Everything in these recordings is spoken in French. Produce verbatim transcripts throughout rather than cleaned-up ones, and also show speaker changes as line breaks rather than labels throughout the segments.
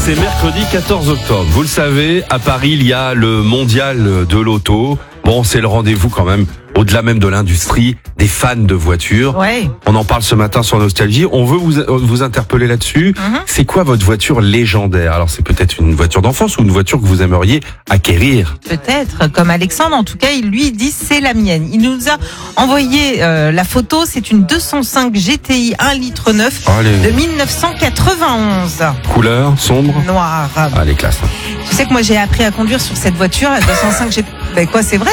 C'est mercredi quatorze octobre. Vous le savez, à Paris, il y a le mondial de l'auto. Bon, c'est le rendez-vous quand même, au-delà même de l'industrie, des fans de voitures.
Ouais.
On en parle ce matin sur Nostalgie. On veut vous, vous interpeller là-dessus.
Mm-hmm.
C'est quoi votre voiture légendaire? Alors, c'est peut-être une voiture d'enfance ou une voiture que vous aimeriez acquérir?
Peut-être, comme Alexandre, en tout cas, il lui dit c'est la mienne. Il nous a envoyé euh, la photo, c'est une deux cent cinq G T I un litre neuf
Allez.
de mille neuf cent quatre-vingt-onze.
Couleur, sombre?
Noir.
Allez, classe.
Tu sais que moi j'ai appris à conduire sur cette voiture, la deux cent cinq G T I. Ben quoi, c'est vrai?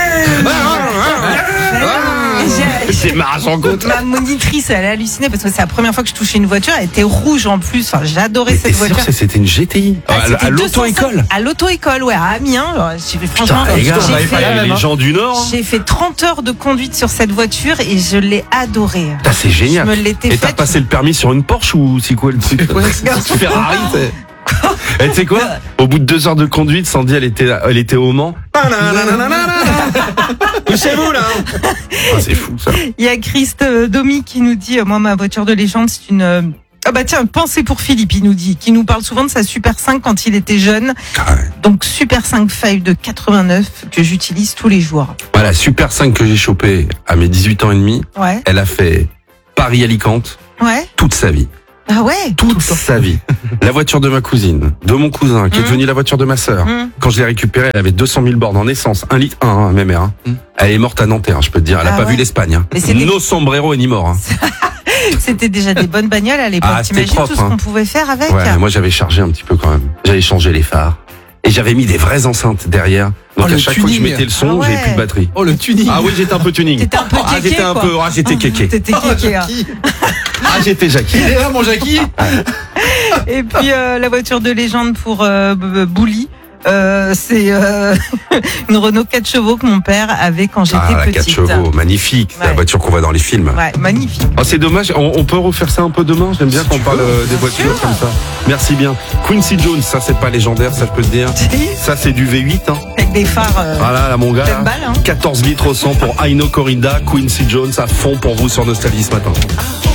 C'est marrant en côte.
Ma monitrice, elle a halluciné parce que c'est la première fois que je touchais une voiture. Elle était rouge en plus. Enfin, j'adorais
Mais
cette
t'es sûr
voiture.
que c'était une G T I?
Ah,
À,
c'était
à
deux cent cinq
l'auto-école?
À l'auto-école, ouais, à Amiens. Alors, j'ai fait, franchement,
Putain, les gars,
j'ai
il
fait,
fallait les gens du Nord.
j'ai fait trente heures de conduite sur cette voiture et je l'ai adorée.
Putain, c'est génial.
Je me l'étais
Et t'as
faite.
passé le permis sur une Porsche ou c'est quoi le truc? C'est Ferrari, c'est. Et tu sais quoi? Au bout de deux heures de conduite, Sandy, elle était, elle était au Mans. Poussez-vous là. Ah, c'est fou ça.
Il y a Christ euh, Domi qui nous dit, euh, moi ma voiture de légende c'est une... euh, Ah bah tiens, pensez pour Philippe, il nous dit, qui nous parle souvent de sa Super cinq quand il était jeune.
Ah ouais.
Donc Super cinq Five de quatre-vingt-neuf que j'utilise tous les jours.
Voilà, Super cinq que j'ai chopé à mes dix-huit ans et demi.
Ouais.
Elle a fait Paris-Alicante
Ouais.
toute sa vie.
Ah ouais.
Toute sa vie. La voiture de ma cousine, de mon cousin, qui est
Mmh.
devenue la voiture de ma sœur.
Mmh.
Quand je l'ai récupérée, elle avait deux cent mille bornes en essence, un litre un, hein, même hein.
Mmh.
Elle est morte à Nanterre, je peux te dire. Elle a
Ah
pas
ouais.
vu l'Espagne. Hein.
Mais c'est des-
No sombrero et ni mort. Hein.
C'était déjà des bonnes bagnoles à l'époque.
Ah, c'était
T'imagines
propre,
tout ce
hein.
qu'on pouvait faire avec?
Ouais, moi j'avais chargé un petit peu quand même. J'avais changé les phares. Et j'avais mis des vraies enceintes derrière. Donc
Oh,
à
le
chaque fois que je
tuning.
mettais le son,
Ah ouais.
j'avais plus de batterie.
Oh, le tuning.
Ah oui, j'étais un peu tuning.
T'étais un peu
Ah,
kéké,
j'étais un
quoi.
peu, ah, j'étais kéké.
T'étais
Oh,
kéké, hein.
Jackie.
Ah, j'étais Jackie.
Il est là, mon Jackie.
Et puis euh, la voiture de légende pour euh, B- B- Bouli, euh, c'est euh, une Renault quatre chevaux que mon père avait quand j'étais
Ah, la
petite.
quatre chevaux, magnifique. C'est la
Ouais.
voiture qu'on voit dans les films.
Ouais, magnifique.
Oh, c'est dommage, on, on peut refaire ça un peu demain. J'aime bien
Si
qu'on
tu
parle
veux,
euh, des
bien
voitures
sûr.
comme ça. Merci bien. Quincy Jones, ça c'est pas légendaire, ça je peux te dire. Ça c'est du V huit. Hein.
Avec des phares. Euh,
Voilà, là mon gars.
pleine
là.
balle, hein.
quatorze litres au cent pour Aino Corrida, Quincy Jones à fond pour vous sur Nostalgie ce matin.